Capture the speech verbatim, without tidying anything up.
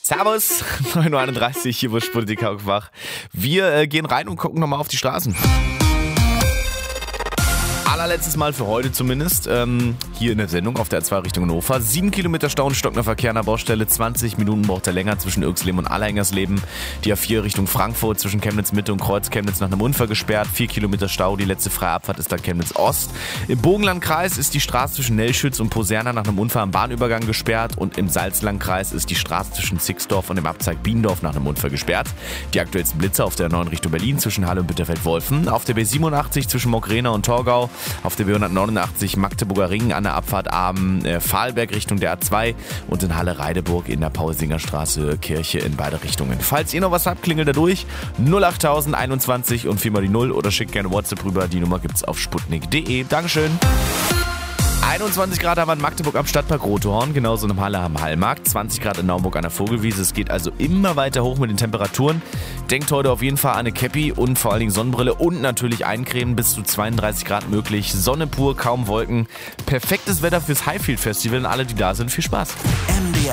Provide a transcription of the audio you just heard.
Servus, neun Uhr einunddreißig, hier wird Politiker wach. Wir äh, gehen rein und gucken nochmal auf die Straßen. Allerletztes Mal für heute zumindest, ähm, hier in der Sendung auf der A zwei Richtung Hannover. Sieben Kilometer Stau und stockender Verkehr an der Baustelle, zwanzig Minuten braucht er länger zwischen Irxleben und Allerhengersleben. Die A vier Richtung Frankfurt zwischen Chemnitz Mitte und Kreuz Chemnitz nach einem Unfall gesperrt, vier Kilometer Stau, die letzte freie Abfahrt ist dann Chemnitz Ost. Im Bogenlandkreis ist die Straße zwischen Nellschütz und Poserna nach einem Unfall am Bahnübergang gesperrt und im Salzlandkreis ist die Straße zwischen Zixdorf und dem Abzweig Biendorf nach einem Unfall gesperrt. Die aktuellsten Blitzer auf der neuen Richtung Berlin zwischen Halle und Bitterfeld-Wolfen, auf der B siebenundachtzig zwischen Mogrena und Torgau, auf der B hundertneunundachtzig Magdeburger Ring an der Abfahrt am äh, Fahlberg Richtung der A zwei und in Halle-Reideburg in der Paul-Singer-Straße Kirche in beide Richtungen. Falls ihr noch was habt, klingelt da durch. null acht tausend einundzwanzig und viermal die null oder schickt gerne WhatsApp rüber. Die Nummer gibt's auf sputnik punkt de. Dankeschön. einundzwanzig Grad haben wir in Magdeburg am Stadtpark Rothorn, genauso in Halle am Hallmarkt, zwanzig Grad in Naumburg an der Vogelwiese. Es geht also immer weiter hoch mit den Temperaturen. Denkt heute auf jeden Fall an eine Cappy und vor allen Dingen Sonnenbrille und natürlich eincremen, bis zu zweiunddreißig Grad möglich. Sonne pur, kaum Wolken. Perfektes Wetter fürs Highfield Festival und alle, die da sind, viel Spaß.